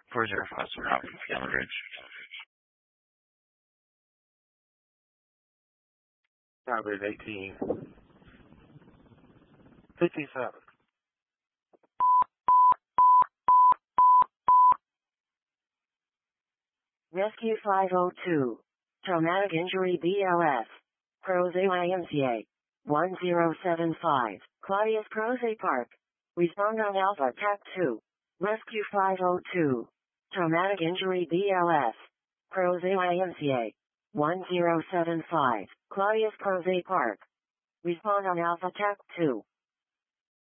405 Route from Scanlon Ridge. Probably 18. 57. Rescue 502. Traumatic injury BLS. Prose YMCA. 1075. Claudius Prose Park. Respond on Alpha TAC 2. Rescue 502. Traumatic injury BLS. Prose YMCA. 1075. Claudius Prose Park. Respond on Alpha TAC 2.